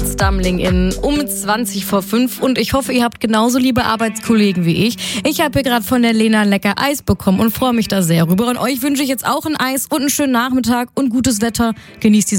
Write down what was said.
Stumbling in um 20 vor 5 und ich hoffe, ihr habt genauso liebe Arbeitskollegen wie ich. Ich habe hier gerade von der Lena ein lecker Eis bekommen und freue mich da sehr rüber. Und euch wünsche ich jetzt auch ein Eis und einen schönen Nachmittag und gutes Wetter. Genießt die